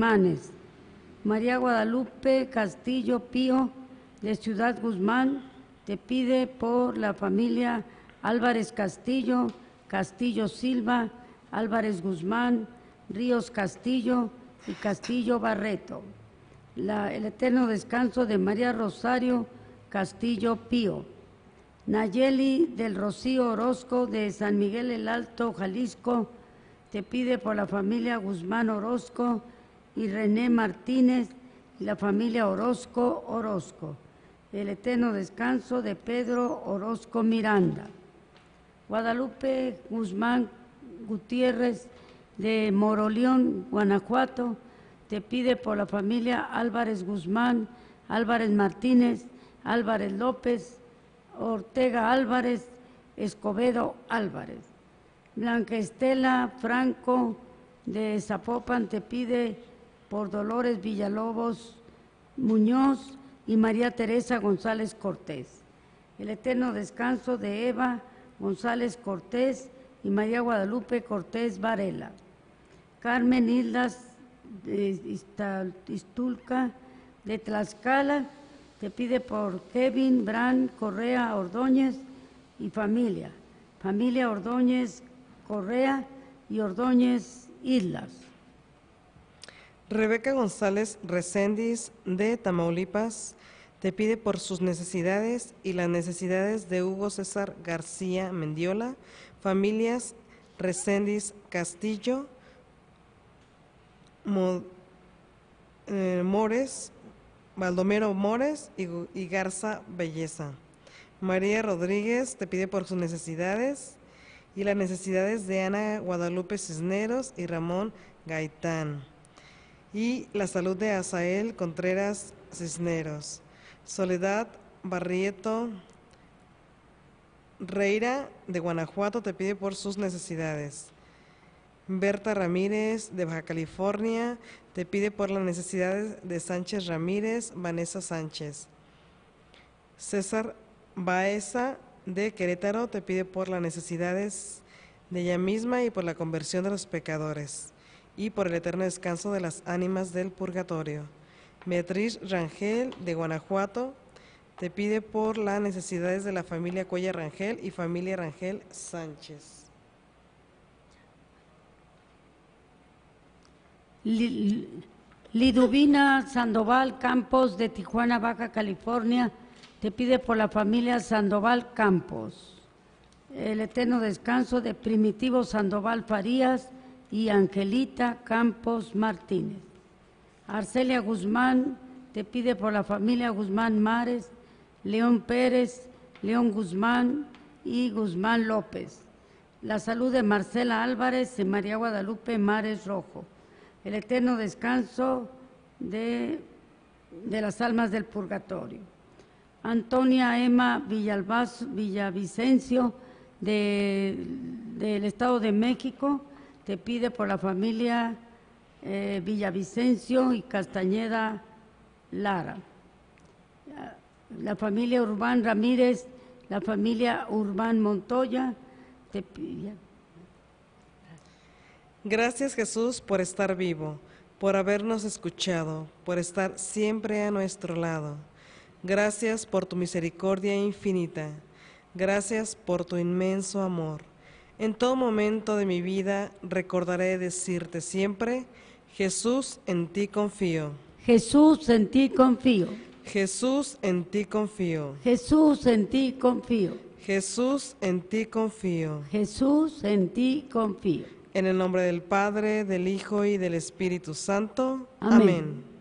Imanes. María Guadalupe Castillo Pío, de Ciudad Guzmán, te pide por la familia Álvarez Castillo, Castillo Silva, Álvarez Guzmán, Ríos Castillo y Castillo Barreto. El eterno descanso de María Rosario Castillo Pío. Nayeli del Rocío Orozco, de San Miguel el Alto, Jalisco, te pide por la familia Guzmán Orozco y René Martínez y la familia Orozco. El eterno descanso de Pedro Orozco Miranda. Guadalupe Guzmán Gutiérrez, de Moroleón, Guanajuato, te pide por la familia Álvarez Guzmán, Álvarez Martínez, Álvarez López, Ortega Álvarez, Escobedo Álvarez. Blanca Estela Franco, de Zapopan, te pide por Dolores Villalobos Muñoz y María Teresa González Cortés. El eterno descanso de Eva González Cortés y María Guadalupe Cortés Varela. Carmen Islas de Iztulca, de Tlaxcala, te pide por Kevin Bran Correa Ordóñez y familia Ordóñez Correa y Ordóñez Islas. Rebeca González Recendis, de Tamaulipas, te pide por sus necesidades y las necesidades de Hugo César García Mendiola, familias Recendis Castillo, Mores, Baldomero Mores y Garza Belleza. María Rodríguez te pide por sus necesidades y las necesidades de Ana Guadalupe Cisneros y Ramón Gaitán. Y la salud de Asael Contreras Cisneros. Soledad Barrieto Reira, de Guanajuato, te pide por sus necesidades. Berta Ramírez, de Baja California, te pide por las necesidades de Sánchez Ramírez, Vanessa Sánchez. César Baeza, de Querétaro, te pide por las necesidades de ella misma y por la conversión de los pecadores, y por el eterno descanso de las ánimas del purgatorio. Beatriz Rangel, de Guanajuato, te pide por las necesidades de la familia Cuellar Rangel y familia Rangel Sánchez. Liduvina Sandoval Campos, de Tijuana, Baja California, te pide por la familia Sandoval Campos. El eterno descanso de Primitivo Sandoval Farías y Angelita Campos Martínez. Arcelia Guzmán te pide por la familia Guzmán Mares, León Pérez, León Guzmán y Guzmán López. La salud de Marcela Álvarez y María Guadalupe Mares Rojo. El eterno descanso de las almas del purgatorio. Antonia Emma Villavicencio, del Estado de México, te pide por la familia Villavicencio y Castañeda Lara. La familia Urbán Ramírez, la familia Urbán Montoya, te pide. Gracias, Jesús, por estar vivo, por habernos escuchado, por estar siempre a nuestro lado. Gracias por tu misericordia infinita. Gracias por tu inmenso amor. En todo momento de mi vida recordaré decirte siempre: Jesús, en ti confío. Jesús, en ti confío. Jesús, en ti confío. Jesús, en ti confío. Jesús, en ti confío. Jesús, en ti confío. En el nombre del Padre, del Hijo y del Espíritu Santo. Amén. Amén.